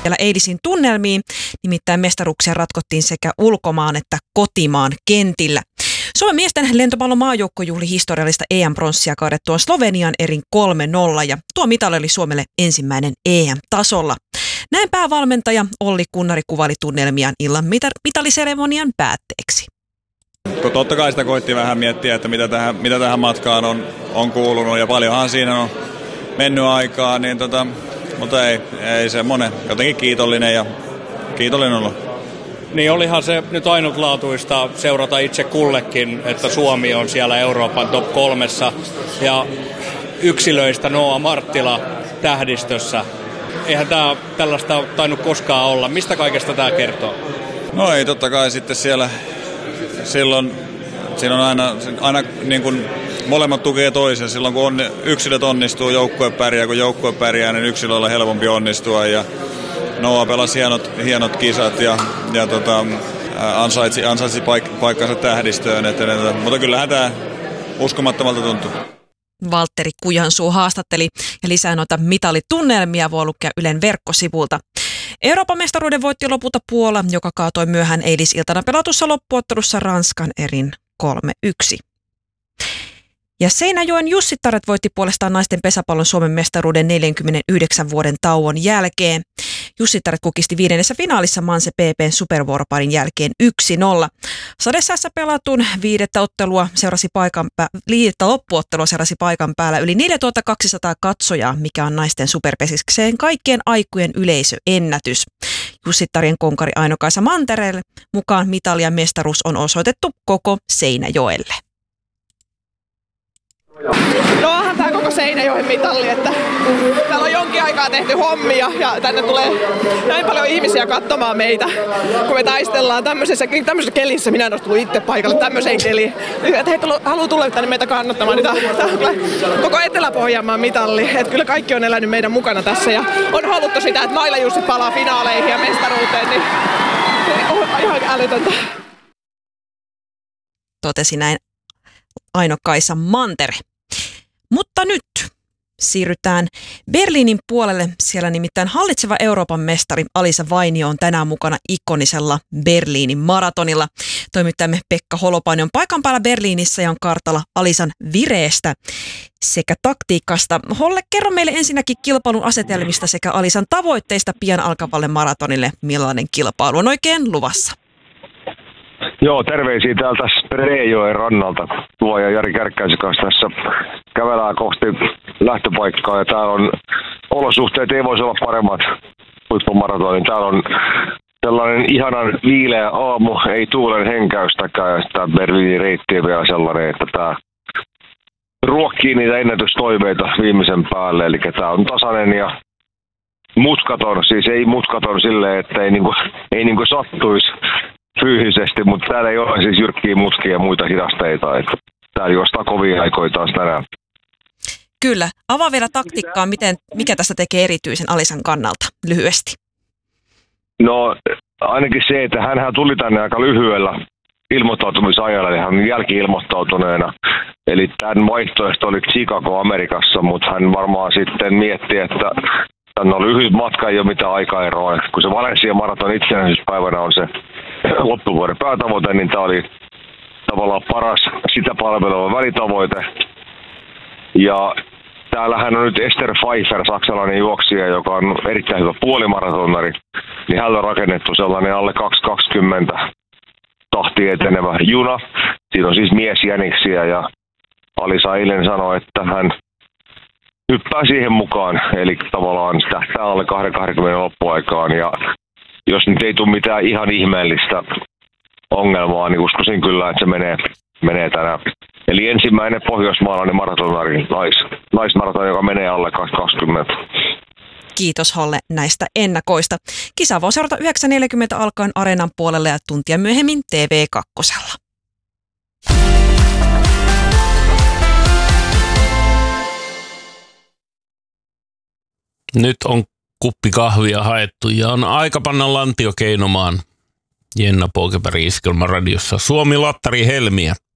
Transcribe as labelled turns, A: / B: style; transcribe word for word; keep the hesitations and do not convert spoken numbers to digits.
A: vielä eilisin tunnelmiin, nimittäin mestaruuksia ratkottiin sekä ulkomaan että kotimaan kentillä. Suomen miesten lentopallon maajoukko juhli historiallista E M-pronssia kaadettua Slovenian erin kolme nolla ja tuo mitali oli Suomelle ensimmäinen E M-tasolla. Näin päävalmentaja Olli Kunnari kuvaili tunnelmiaan illan mitaliseremonian päätteeksi.
B: Totta kai sitä koitti vähän miettiä, että mitä tähän, mitä tähän matkaan on, on kuulunut ja paljonhan siinä on mennyt aikaa, niin tota, mutta ei, ei semmoinen, jotenkin kiitollinen ja kiitollinen ollut.
C: Niin olihan se nyt ainutlaatuista seurata itse kullekin, että Suomi on siellä Euroopan top kolmessa ja yksilöistä Noa Marttila tähdistössä. Eihän tämä tällaista tainnut koskaan olla. Mistä kaikesta tämä kertoo?
B: No ei, totta kai sitten siellä silloin siinä on aina, aina niin kuin molemmat tukee toisen. Silloin kun on, yksilöt onnistuu, joukkue pärjää. Kun joukkue pärjää, niin yksilöllä on helpompi onnistua. Ja Noa pelasi hienot, hienot kisat ja, ja tota, ansaitsi, ansaitsi paik, paikkansa tähdistöön. Että, mutta kyllähän tämä uskomattomalta tuntuu.
A: Valtteri Kujansuu haastatteli ja lisää noita mitalitunnelmia voi lukea Ylen verkkosivulta. Euroopan mestaruuden voitti lopulta Puola, joka kaatoi myöhään eilisiltana pelatussa loppuottelussa Ranskan erin kolme yksi. Ja Seinäjoen Jussittaret voitti puolestaan naisten pesäpallon Suomen mestaruuden neljänkymmenenyhdeksän vuoden tauon jälkeen. Jussittaret kukisti viidennessä finaalissa Manse P P:n supervuoroparin jälkeen yksi nolla. Sadesäässä pelatun viidettä, ottelua seurasi paikan pää, viidettä loppuottelua seurasi paikan päällä yli neljätuhattakaksisataa katsojaa, mikä on naisten superpesikseen kaikkien aikujen yleisöennätys. Jussittarien konkari Aino-Kaisa Mantereelle mukaan mitali ja mestaruus on osoitettu koko Seinäjoelle.
D: No onhan tää koko Seinäjoen mitalli, että täällä on jonkin aikaa tehty hommia ja tänne tulee näin paljon ihmisiä katsomaan meitä, kun me taistellaan tämmöisessä, tämmöisessä kelissä. Minä en ole tullut itse paikalle tämmöiseen keliin. Että he haluaa tulla tänne meitä kannattamaan, niin tää on kyllä koko Etelä-Pohjanmaan mitalli. Että kyllä kaikki on elänyt meidän mukana tässä ja on haluttu sitä, että Laila Jussi palaa finaaleihin ja mestaruuteen, niin on ihan älytöntä.
A: Totesi näin Aino-Kaisa Mantere. Mutta nyt siirrytään Berliinin puolelle. Siellä nimittäin hallitseva Euroopan mestari Alisa Vainio on tänään mukana ikonisella Berliinin maratonilla. Toimittajamme Pekka Holopainen on paikan päällä Berliinissä ja on kartalla Alisan vireestä sekä taktiikasta. Holle, kerro meille ensinnäkin kilpailun asetelmista sekä Alisan tavoitteista pian alkavalle maratonille. Millainen kilpailu on oikein luvassa?
E: Joo, terveisiä täältä Spreejoen rannalta. Tuo ja Jari Kärkkäisen kanssa tässä kävelään kohti lähtöpaikkaa ja täällä on olosuhteet ei voisi olla paremmat huippumaratonin. Täällä on sellainen ihanan viileä aamu, ei tuulen henkäystäkään ja tämä Berliinin reitti on vielä sellainen, että tämä ruokkii niitä ennätystoiveita viimeisen päälle. Eli tämä on tasainen ja mutkaton, siis ei mutkaton silleen, että ei, niinku, ei niinku sattuisi fyysisesti, mutta täällä ei ole siis jyrkkiä mutkia ja muita hidasteita. Että täällä juostaa kovia aikoja taas tänään.
A: Kyllä. Avaa vielä taktiikkaa, miten, mikä tästä tekee erityisen Alisan kannalta lyhyesti.
E: No ainakin se, että hänhän tuli tänne aika lyhyellä ilmoittautumisajalla, eli hän on jälki-ilmoittautuneena. Eli tämän vaihtoehto oli Chicago Amerikassa, mutta hän varmaan sitten mietti, että tänne on lyhyt matka, ei ole mitään aikaeroa. Kun se Valencia maraton itsenäisyyspäivänä on se loppuvuoden päätavoite, niin tämä oli tavallaan paras sitä palveleva välitavoite. Ja täällähän on nyt Esther Pfeiffer, saksalainen juoksija, joka on erittäin hyvä puolimaratonari. Niin hänellä on rakennettu sellainen alle kaksi kaksikymmentä tahti etenevä juna. Siinä on siis miesjäniksiä ja Alisa eilen sanoi, että hän hyppää siihen mukaan, eli tavallaan tähtää alle kaksikymmentä loppuaikaan, ja jos nyt ei tule mitään ihan ihmeellistä ongelmaa, niin uskoisin kyllä, että se menee, menee tänään. Eli ensimmäinen pohjoismaalainen maratonari, nais, naismaraton, joka menee alle kaksi kaksikymmentä.
A: Kiitos Holle näistä ennakoista. Kisa voi seurata yhdeksän neljäkymmentä alkaen Areenan puolelle ja tuntia myöhemmin T V kaksi.
F: Nyt on kuppi kahvia haettu ja on aika panna lantio keinomaan. Jenna Pookeberg Iskelmän radiossa. Suomi Lattari Helmiä.